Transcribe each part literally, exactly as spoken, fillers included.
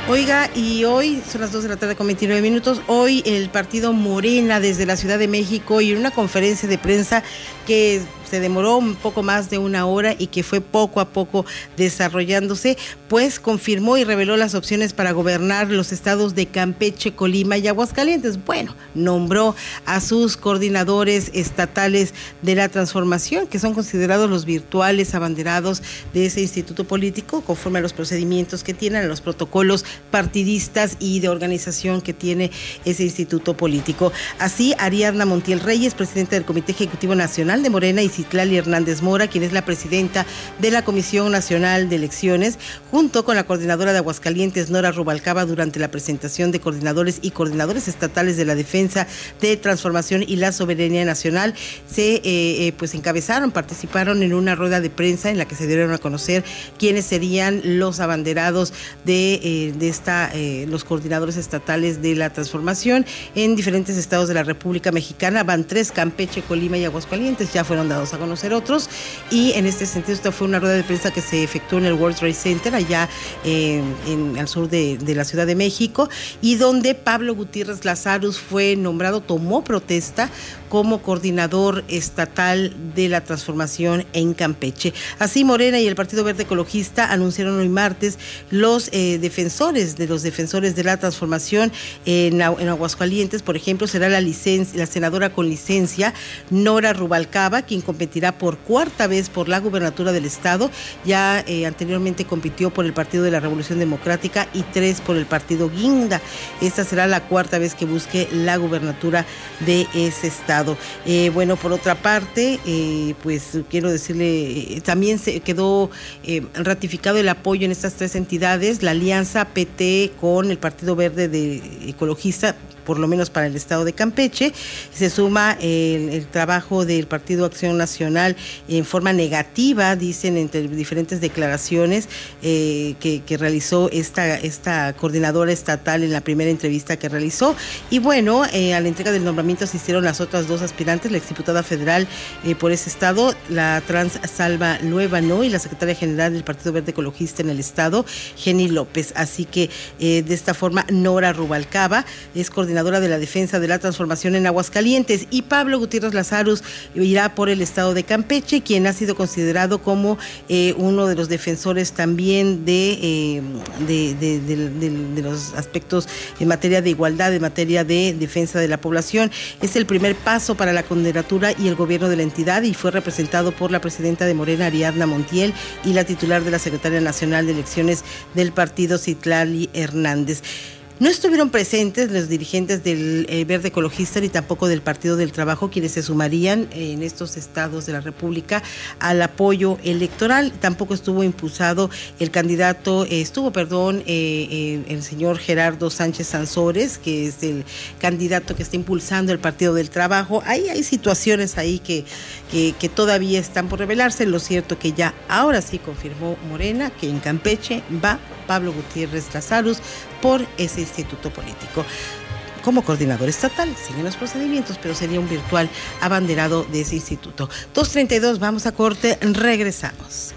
Oiga, y hoy son las dos de la tarde con veintinueve minutos, hoy el partido Morena desde la Ciudad de México y en una conferencia de prensa que se demoró un poco más de una hora y que fue poco a poco desarrollándose, pues confirmó y reveló las opciones para gobernar los estados de Campeche, Colima y Aguascalientes. Bueno, nombró a sus coordinadores estatales de la transformación, que son considerados los virtuales abanderados de ese instituto político, conforme a los procedimientos que tienen, a los protocolos partidistas y de organización que tiene ese instituto político. Así, Ariadna Montiel Reyes, presidenta del Comité Ejecutivo Nacional de Morena, y Citlali Hernández Mora, quien es la presidenta de la Comisión Nacional de Elecciones, junto con la coordinadora de Aguascalientes, Nora Rubalcaba, durante la presentación de coordinadores y coordinadores estatales de la defensa de transformación y la soberanía nacional, se eh, eh, pues encabezaron, participaron en una rueda de prensa en la que se dieron a conocer quiénes serían los abanderados de, eh, de esta, eh, los coordinadores estatales de la transformación en diferentes estados de la República Mexicana. Van tres: Campeche, Colima y Aguascalientes. Ya fueron dados a conocer otros, y en este sentido esta fue una rueda de prensa que se efectuó en el World Trade Center allá eh, en, al sur de, de la Ciudad de México, y donde Pablo Gutiérrez Lazarus fue nombrado, tomó protesta como coordinador estatal de la transformación en Campeche. Así, Morena y el Partido Verde Ecologista anunciaron hoy martes los eh, defensores de los defensores de la transformación en, en Aguascalientes. Por ejemplo, será la, licencia, la senadora con licencia Nora Rubalcaba, quien competirá por cuarta vez por la gubernatura del estado. Ya eh, anteriormente compitió por el Partido de la Revolución Democrática y tres por el Partido Guinda. Esta será la cuarta vez que busque la gubernatura de ese estado. Eh, bueno, por otra parte, eh, pues quiero decirle, eh, también se quedó eh, ratificado el apoyo en estas tres entidades, la alianza P T con el Partido Verde de Ecologista, por lo menos para el estado de Campeche. Se suma el, el trabajo del Partido Acción Nacional en forma negativa, dicen entre diferentes declaraciones eh, que, que realizó esta, esta coordinadora estatal en la primera entrevista que realizó. Y bueno, eh, a la entrega del nombramiento asistieron las otras dos aspirantes, la exdiputada federal eh, por ese estado, la trans Salva Luébano, y la secretaria general del Partido Verde Ecologista en el estado, Jenny López. Así que eh, de esta forma, Nora Rubalcaba es coordinadora de la defensa de la transformación en Aguascalientes, y Pablo Gutiérrez Lazarus irá por el estado de Campeche, quien ha sido considerado como eh, uno de los defensores también de, eh, de, de, de, de, de los aspectos en materia de igualdad, en materia de defensa de la población. Es el primer paso para la candidatura y el gobierno de la entidad, y fue representado por la presidenta de Morena, Ariadna Montiel, y la titular de la Secretaría Nacional de Elecciones del partido, Citlali Hernández. No estuvieron presentes los dirigentes del eh, Verde Ecologista ni tampoco del Partido del Trabajo, quienes se sumarían eh, en estos estados de la República al apoyo electoral. Tampoco estuvo impulsado el candidato, eh, estuvo, perdón, eh, eh, el señor Gerardo Sánchez Sansores, que es el candidato que está impulsando el Partido del Trabajo. Ahí hay situaciones ahí que, que, que todavía están por revelarse. Lo cierto que ya ahora sí confirmó Morena que en Campeche va Pablo Gutiérrez Lazarus por ese instituto político como coordinador estatal. Siguen los procedimientos, pero sería un virtual abanderado de ese instituto. dos treinta y dos, vamos a corte, regresamos.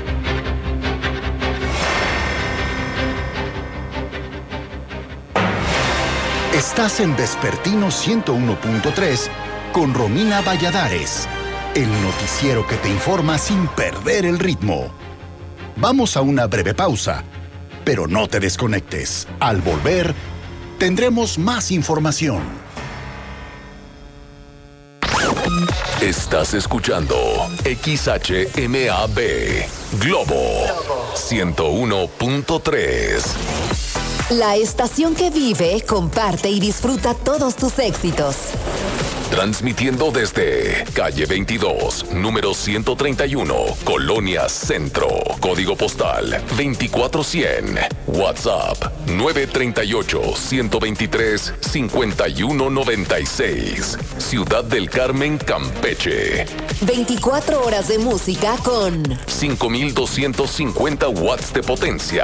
Estás en Vespertino ciento uno punto tres con Romina Valladares, el noticiero que te informa sin perder el ritmo. Vamos a una breve pausa, pero no te desconectes. Al volver, tendremos más información. Estás escuchando X H M A B Globo ciento uno punto tres. La estación que vive, comparte y disfruta todos tus éxitos. Transmitiendo desde calle veintidós, número ciento treinta y uno, Colonia Centro. Código postal veinticuatro cien. WhatsApp nueve tres ocho, uno dos tres, cinco uno nueve seis. Ciudad del Carmen, Campeche. veinticuatro horas de música con cinco mil doscientos cincuenta watts de potencia.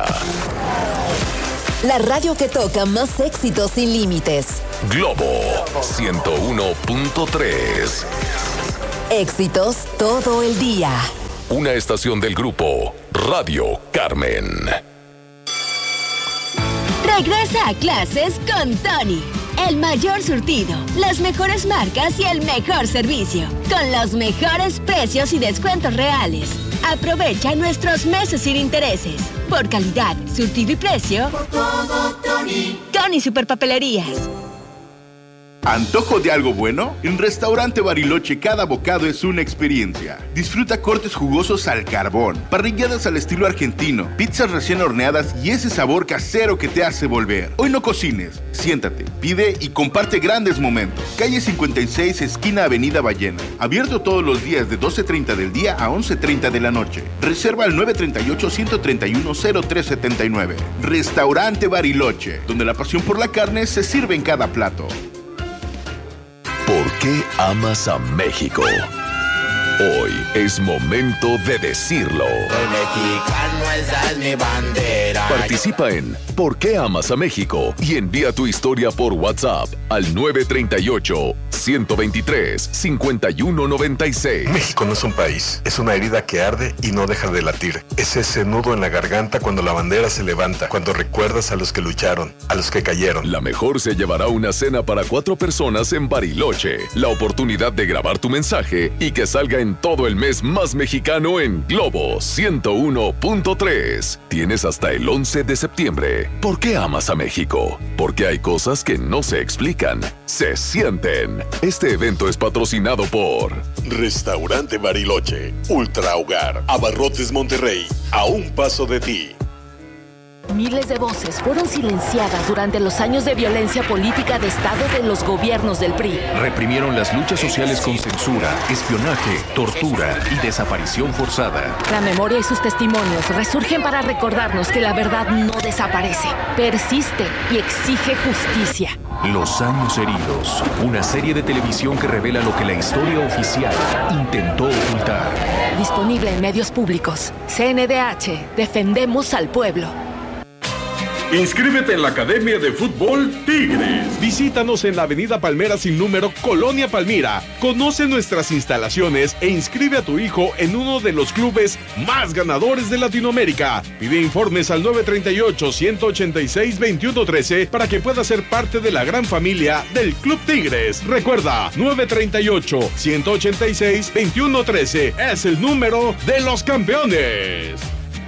La radio que toca más éxitos sin límites. Globo ciento uno punto tres. Éxitos todo el día. Una estación del grupo Radio Carmen. Regresa a clases con Tony. El mayor surtido, las mejores marcas y el mejor servicio. Con los mejores precios y descuentos reales. Aprovecha nuestros meses sin intereses. Por calidad, surtido y precio. Por todo, Tony. Tony Superpapelerías. ¿Antojo de algo bueno? En Restaurante Bariloche cada bocado es una experiencia. Disfruta cortes jugosos al carbón, parrilladas al estilo argentino, pizzas recién horneadas y ese sabor casero que te hace volver. Hoy no cocines, siéntate, pide y comparte grandes momentos. Calle cincuenta y seis, esquina Avenida Ballena. Abierto todos los días de doce treinta del día a once treinta de la noche. Reserva al nueve tres ocho, uno tres uno, cero tres siete nueve. Restaurante Bariloche, donde la pasión por la carne se sirve en cada plato. ¿Por qué amas a México? Hoy es momento de decirlo. Soy mexicano, esa es mi bandera. Participa en ¿Por qué amas a México? Y envía tu historia por WhatsApp al nueve tres ocho, uno dos tres, cinco uno nueve seis. México no es un país, es una herida que arde y no deja de latir. Es ese nudo en la garganta cuando la bandera se levanta, cuando recuerdas a los que lucharon, a los que cayeron. La mejor se llevará una cena para cuatro personas en Bariloche. La oportunidad de grabar tu mensaje y que salga en todo el mes más mexicano en Globo ciento uno punto tres. Tienes hasta el once de septiembre. ¿Por qué amas a México? Porque hay cosas que no se explican, se sienten. Este evento es patrocinado por Restaurante Bariloche, Ultra Hogar, Abarrotes Monterrey, a un paso de ti. Miles de voces fueron silenciadas durante los años de violencia política de Estado de los gobiernos del P R I. Reprimieron las luchas sociales con censura, espionaje, tortura y desaparición forzada. La memoria y sus testimonios resurgen para recordarnos que la verdad no desaparece, persiste y exige justicia. Los años heridos, una serie de televisión que revela lo que la historia oficial intentó ocultar. Disponible en medios públicos. C N D H, defendemos al pueblo. Inscríbete en la Academia de Fútbol Tigres. Visítanos en la Avenida Palmera sin número, Colonia Palmira. Conoce nuestras instalaciones e inscribe a tu hijo en uno de los clubes más ganadores de Latinoamérica. Pide informes al nueve tres ocho, uno ocho seis, dos uno uno tres para que puedas ser parte de la gran familia del Club Tigres. Recuerda, nueve tres ocho, uno ocho seis, dos uno uno tres es el número de los campeones.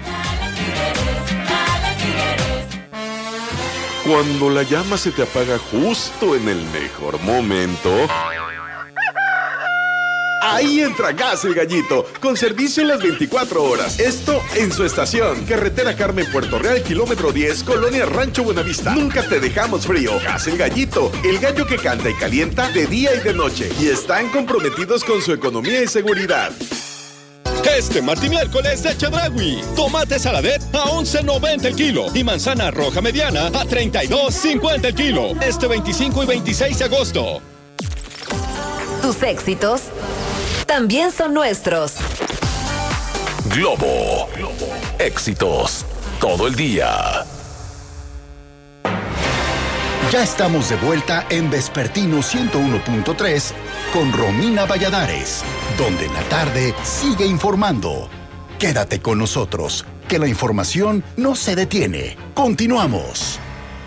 Cuando la llama se te apaga justo en el mejor momento, ahí entra Gas El Gallito, con servicio en las veinticuatro horas. Esto en su estación. Carretera Carmen, Puerto Real, kilómetro diez, Colonia Rancho Buenavista. Nunca te dejamos frío. Gas El Gallito, el gallo que canta y calienta de día y de noche. Y están comprometidos con su economía y seguridad. Este martes miércoles de Chedraui. Tomate saladet a once noventa el kilo y manzana roja mediana a treinta y dos cincuenta el kilo. Este veinticinco y veintiséis de agosto. Tus éxitos también son nuestros. Globo. Éxitos todo el día. Ya estamos de vuelta en Vespertino ciento uno punto tres con Romina Valladares, donde la tarde sigue informando. Quédate con nosotros, que la información no se detiene. Continuamos.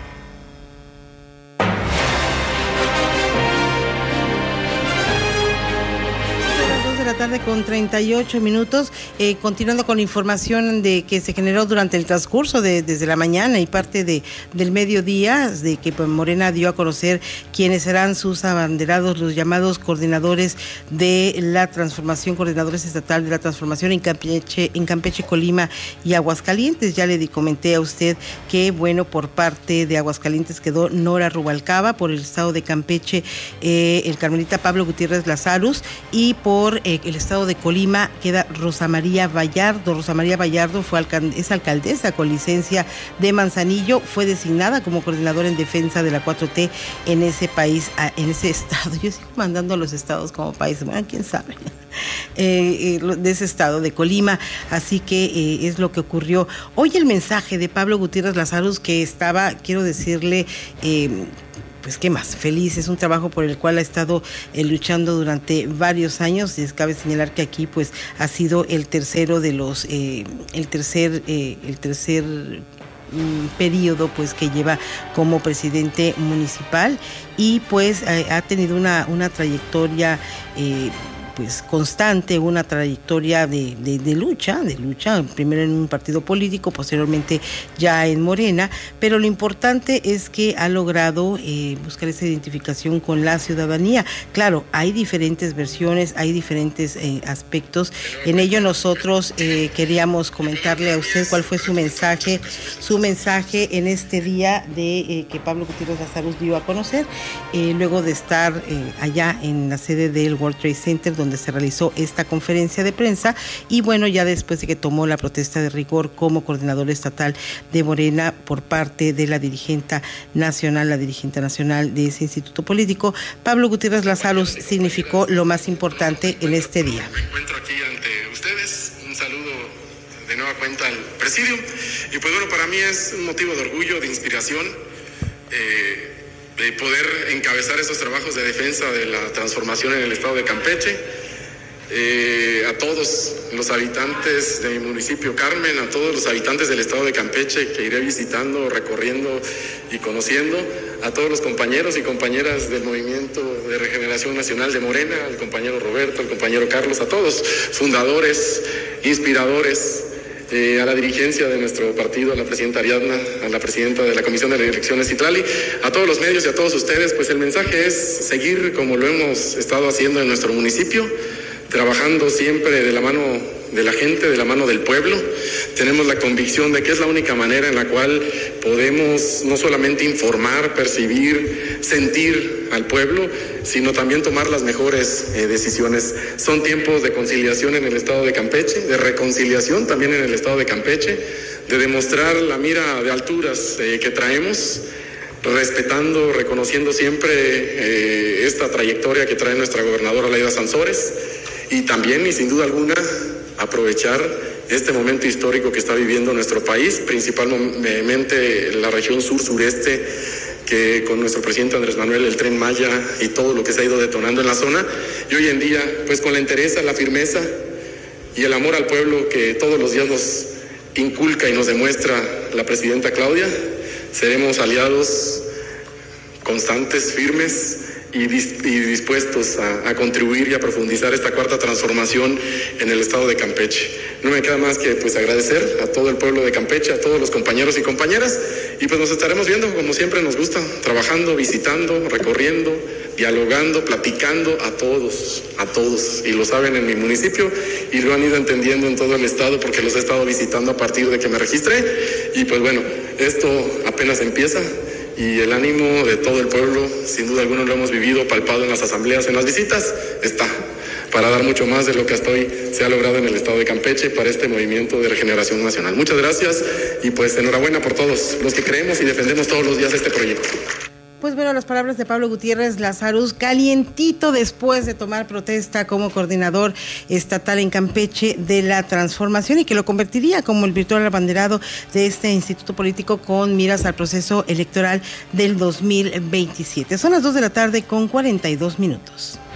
La tarde con treinta y ocho minutos, eh, continuando con la información de que se generó durante el transcurso de desde la mañana y parte de del mediodía, de que pues, Morena dio a conocer quiénes serán sus abanderados, los llamados coordinadores de la transformación, coordinadores estatal de la transformación en Campeche, en Campeche, Colima y Aguascalientes. Ya le di, comenté a usted que bueno, por parte de Aguascalientes quedó Nora Rubalcaba, por el estado de Campeche eh, el carmelita Pablo Gutiérrez Lazarus, y por eh, el estado de Colima queda Rosa María Vallardo. Rosa María Vallardo fue alcald- es alcaldesa con licencia de Manzanillo, fue designada como coordinadora en defensa de la cuatro T en ese país, en ese estado. Yo sigo mandando a los estados como país, bueno, quién sabe, eh, eh, de ese estado de Colima. Así que eh, es lo que ocurrió. Hoy el mensaje de Pablo Gutiérrez Lazarus, que estaba, quiero decirle, eh, pues qué más, feliz, es un trabajo por el cual ha estado eh, luchando durante varios años. Y cabe señalar que aquí pues ha sido el tercero de los, eh, el tercer, eh, el tercer um, periodo pues que lleva como presidente municipal y pues eh, ha tenido una, una trayectoria eh, pues constante, una trayectoria de, de, de lucha, de lucha, primero en un partido político, posteriormente ya en Morena, pero lo importante es que ha logrado eh, buscar esa identificación con la ciudadanía. Claro, hay diferentes versiones, hay diferentes eh, aspectos. En ello nosotros eh, queríamos comentarle a usted cuál fue su mensaje, su mensaje en este día de eh, que Pablo Gutiérrez Lazarus dio a conocer, eh, luego de estar eh, allá en la sede del World Trade Center, donde se realizó esta conferencia de prensa y bueno, ya después de que tomó la protesta de rigor como coordinador estatal de Morena por parte de la dirigente nacional, la dirigente nacional de ese instituto político, Pablo Gutiérrez Lazarus significó lo más importante en este día. Me encuentro aquí ante ustedes, un saludo de nueva cuenta al presidium y pues bueno, para mí es un motivo de orgullo, de inspiración, eh, de poder encabezar estos trabajos de defensa de la transformación en el estado de Campeche. Eh, a todos los habitantes de mi municipio Carmen, a todos los habitantes del estado de Campeche que iré visitando, recorriendo y conociendo, a todos los compañeros y compañeras del Movimiento de Regeneración Nacional de Morena, al compañero Roberto, al compañero Carlos, a todos, fundadores, inspiradores, Eh, a la dirigencia de nuestro partido, a la presidenta Ariadna, a la presidenta de la Comisión de Elecciones Citlali, a todos los medios y a todos ustedes, pues el mensaje es seguir como lo hemos estado haciendo en nuestro municipio, trabajando siempre de la mano de la gente, de la mano del pueblo. Tenemos la convicción de que es la única manera en la cual podemos no solamente informar, percibir, sentir al pueblo, sino también tomar las mejores eh, decisiones. Son tiempos de conciliación en el estado de Campeche, de reconciliación también en el estado de Campeche, de demostrar la mira de alturas eh, que traemos, respetando, reconociendo siempre eh, esta trayectoria que trae nuestra gobernadora Laida Sansores, y también, y sin duda alguna, aprovechar este momento histórico que está viviendo nuestro país, principalmente la región sur-sureste, que con nuestro presidente Andrés Manuel, el Tren Maya y todo lo que se ha ido detonando en la zona, y hoy en día, pues con la entereza, la firmeza y el amor al pueblo que todos los días nos inculca y nos demuestra la presidenta Claudia, seremos aliados constantes, firmes y, dis- y dispuestos a, a contribuir y a profundizar esta cuarta transformación en el estado de Campeche. No me queda más que pues agradecer a todo el pueblo de Campeche, a todos los compañeros y compañeras, y pues nos estaremos viendo como siempre nos gusta, trabajando, visitando, recorriendo, dialogando, platicando a todos, a todos, y lo saben en mi municipio y lo han ido entendiendo en todo el estado porque los he estado visitando a partir de que me registré, y pues bueno, esto apenas empieza. Y el ánimo de todo el pueblo, sin duda alguna lo hemos vivido, palpado en las asambleas, en las visitas, está para dar mucho más de lo que hasta hoy se ha logrado en el estado de Campeche para este movimiento de regeneración nacional. Muchas gracias y pues enhorabuena por todos los que creemos y defendemos todos los días este proyecto. Pues bueno, las palabras de Pablo Gutiérrez Lazarus, calientito después de tomar protesta como coordinador estatal en Campeche de la transformación y que lo convertiría como el virtual abanderado de este instituto político con miras al proceso electoral del dos mil veintisiete. Son las dos de la tarde con cuarenta y dos minutos.